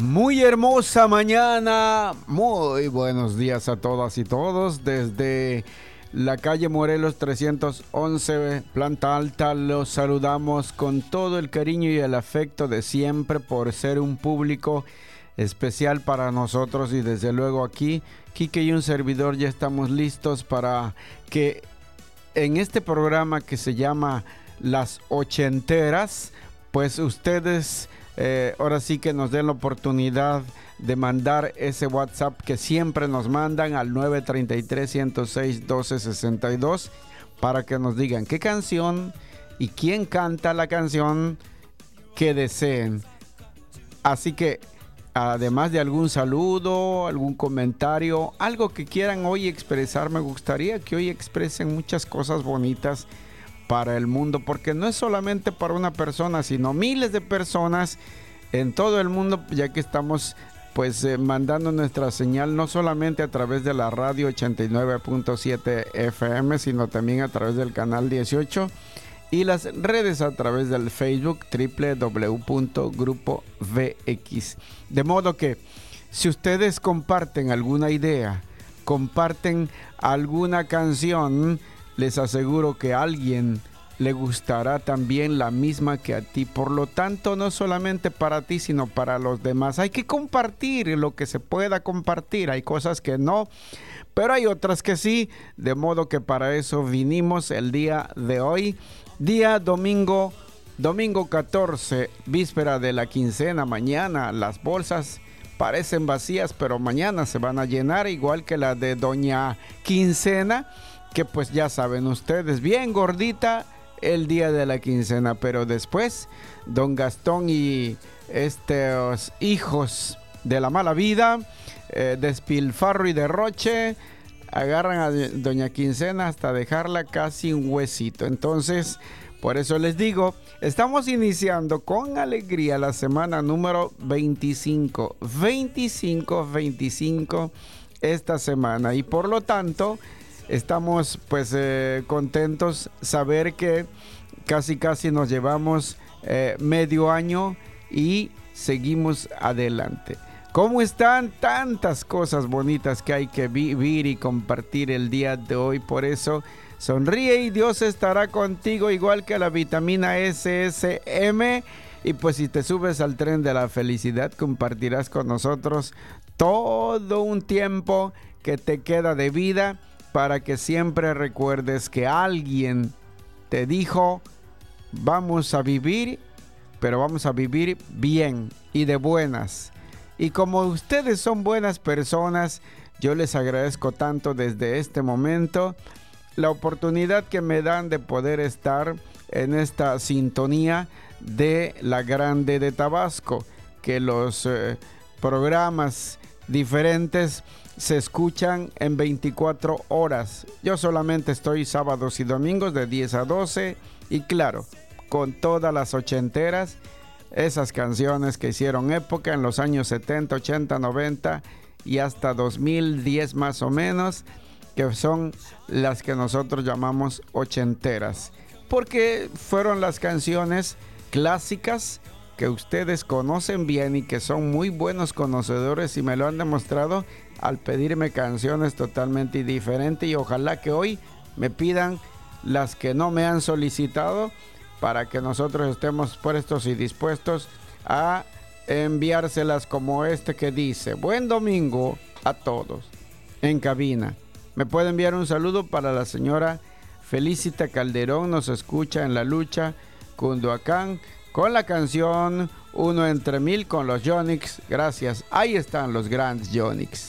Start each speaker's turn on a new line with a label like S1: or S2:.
S1: Muy hermosa mañana, muy buenos días a todas y todos. Desde la calle Morelos 311, planta alta, los saludamos con todo el cariño y el afecto de siempre por ser un público especial para nosotros. Y desde luego aquí, Quique y un servidor ya estamos listos para que en este programa que se llama Las Ochenteras, pues ustedes... ahora sí que nos den la oportunidad de mandar ese WhatsApp que siempre nos mandan al 933-106-1262 para que nos digan qué canción y quién canta la canción que deseen. Así que además de algún saludo, algún comentario, algo que quieran hoy expresar, me gustaría que hoy expresen muchas cosas bonitas para el mundo, porque no es solamente para una persona, sino miles de personas en todo el mundo, ya que estamos mandando nuestra señal no solamente a través de la radio 89.7 FM, sino también a través del canal 18 y las redes a través del Facebook www.grupo VX. De modo que si ustedes comparten alguna idea, comparten alguna canción, les aseguro que a alguien le gustará también la misma que a ti. Por lo tanto, no solamente para ti, sino para los demás. Hay que compartir lo que se pueda compartir. Hay cosas que no, pero hay otras que sí. De modo que para eso vinimos el día de hoy. Día domingo 14, víspera de la quincena. Mañana las bolsas parecen vacías, pero mañana se van a llenar, igual que la de Doña Quincena, que pues ya saben ustedes, bien gordita el día de la quincena. Pero después don Gastón y estos hijos de la mala vida, despilfarro y derroche, agarran a Doña Quincena hasta dejarla casi un huesito. Entonces, por eso les digo, estamos iniciando con alegría la semana número 25 esta semana, y por lo tanto estamos contentos saber que casi nos llevamos medio año y seguimos adelante. ¿Cómo están? Tantas cosas bonitas que hay que vivir y compartir el día de hoy. Por eso sonríe y Dios estará contigo, igual que la vitamina SSM. Y pues si te subes al tren de la felicidad, compartirás con nosotros todo un tiempo que te queda de vida, para que siempre recuerdes que alguien te dijo: vamos a vivir, pero vamos a vivir bien y de buenas. Y como ustedes son buenas personas, yo les agradezco tanto desde este momento la oportunidad que me dan de poder estar en esta sintonía de La Grande de Tabasco, que los programas diferentes se escuchan en 24 horas. Yo solamente estoy sábados y domingos de 10 a 12, y claro, con todas las ochenteras, esas canciones que hicieron época en los años 70, 80, 90 y hasta 2010 más o menos, que son las que nosotros llamamos ochenteras, porque fueron las canciones clásicas que ustedes conocen bien y que son muy buenos conocedores, y me lo han demostrado al pedirme canciones totalmente diferentes. Y ojalá que hoy me pidan las que no me han solicitado, para que nosotros estemos prestos y dispuestos a enviárselas, como este que dice: buen domingo a todos en cabina. Me puede enviar un saludo para la señora Felicita Calderón, nos escucha en La Lucha, Cunduacán, con la canción Uno entre Mil con los Yonix. Gracias, ahí están los grandes Yonix.